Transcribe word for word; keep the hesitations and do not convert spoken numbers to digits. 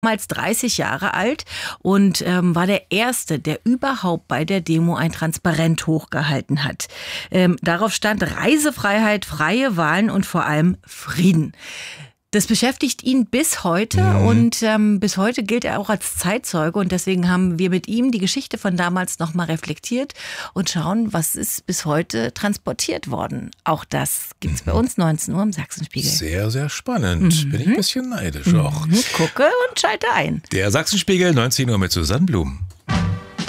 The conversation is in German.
damals dreißig Jahre alt und ähm, war der Erste, der überhaupt bei der Demo ein Transparent hochgehalten hat. Ähm, darauf stand Reisefreiheit, freie Wahlen und vor allem Frieden. Das beschäftigt ihn bis heute mhm. und ähm, bis heute gilt er auch als Zeitzeuge und deswegen haben wir mit ihm die Geschichte von damals nochmal reflektiert und schauen, was ist bis heute transportiert worden. Auch das gibt's mhm. bei uns neunzehn Uhr im Sachsenspiegel. Sehr, sehr spannend. Mhm. Bin ich ein bisschen neidisch auch. Mhm. Gucke und schalte ein. Der Sachsenspiegel, neunzehn Uhr mit Susanne Blum.